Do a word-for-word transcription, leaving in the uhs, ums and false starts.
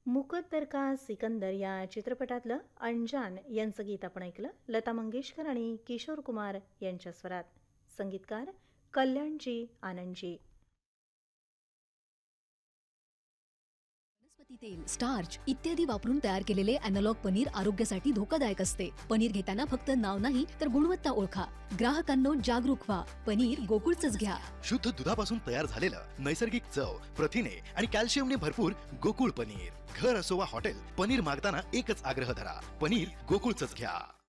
मुकद्दर का सिकंदर या चित्रपटातलं अनजान यांचं गीत आपण ऐकलं. लता मंगेशकर आणि किशोर कुमार यांच्या स्वरात. संगीतकार कल्याणजी आनंदजी. वनस्पती तेल, स्टार्च इत्यादी वापरून तयार केलेले अॅनालॉग पनीर आरोग्यासाठी धोकादायक असते. पनीर घेताना फक्त नाव नाही तर गुणवत्ता ओळखा. ग्राहकांनो जागरूक व्हा. पनीर गोकुळचंच घ्या. शुद्ध दुधापासून तयार झालेलं नैसर्गिक चव, प्रथिने आणि कॅल्शियमने भरपूर गोकुळ पनीर. घर असो वा हॉटेल, पनीर मागताना एकच आग्रह धरा, पनीर गोकुळचंच घ्या.